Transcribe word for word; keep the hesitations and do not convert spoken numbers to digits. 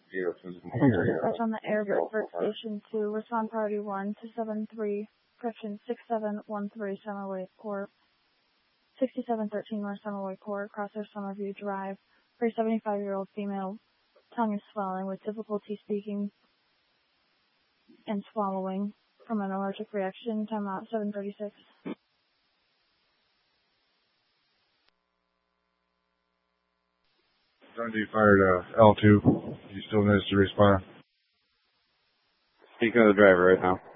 Dispatch on the Airport Station two, respond priority one to seven three, correction six seven one three Summerway Court, sixty-seven thirteen North Summerway Court, Crosser Summerview Drive, for a seventy-five-year-old female. Tongue is swelling with difficulty speaking and swallowing from an allergic reaction. Time out seven thirty-six. Dundee fired uh, L two. You still needs to respond. Speaking of the driver right now.